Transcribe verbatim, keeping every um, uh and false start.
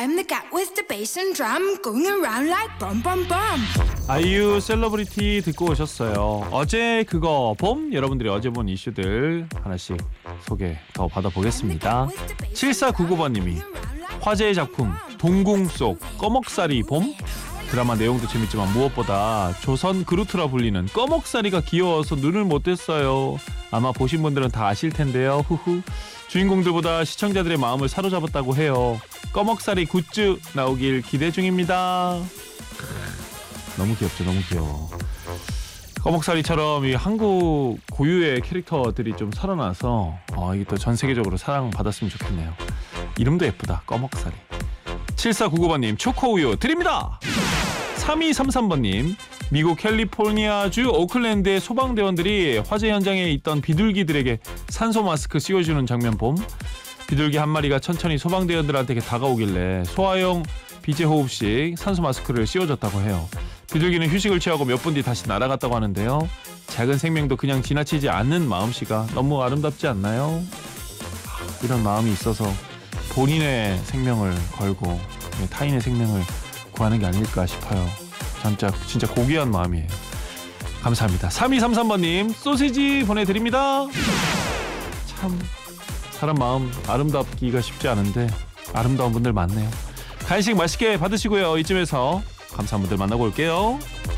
I'm the cat with the bass and drum going around like bum bum bum. 아이유 셀러브리티 듣고 오셨어요. 어제 그거 봄? 여러분들이 어제 본 이슈들 하나씩 소개 더 받아보겠습니다. 칠사구구 번님이 화제의 작품 동궁 속 꺼먹사리 봄? 드라마 내용도 재밌지만 무엇보다 조선 그루트라 불리는 꺼먹사리가 귀여워서 눈을 못 뗐어요. 아마 보신 분들은 다 아실 텐데요. 후후. 주인공들보다 시청자들의 마음을 사로잡았다고 해요. 꺼먹사리 굿즈 나오길 기대 중입니다. 너무 귀엽죠. 너무 귀여워. 꺼먹사리처럼 이 한국 고유의 캐릭터들이 좀 살아나서 어, 이게 또 전 세계적으로 사랑받았으면 좋겠네요. 이름도 예쁘다. 꺼먹사리. 칠사구구 번님 초코우유 드립니다. 삼이삼삼 번님 미국 캘리포니아주 오클랜드의 소방대원들이 화재 현장에 있던 비둘기들에게 산소 마스크 씌워주는 장면 봄. 비둘기 한 마리가 천천히 소방대원들한테 다가오길래 소화용 비제호흡식 산소 마스크를 씌워줬다고 해요. 비둘기는 휴식을 취하고 몇 분 뒤 다시 날아갔다고 하는데요. 작은 생명도 그냥 지나치지 않는 마음씨가 너무 아름답지 않나요? 이런 마음이 있어서 본인의 생명을 걸고 타인의 생명을 구하는 게 아닐까 싶어요. 진짜, 진짜 고귀한 마음이에요. 감사합니다. 삼이삼삼 번님 소시지 보내드립니다. 참 사람 마음 아름답기가 쉽지 않은데 아름다운 분들 많네요. 간식 맛있게 받으시고요. 이쯤에서 감사한 분들 만나고 올게요.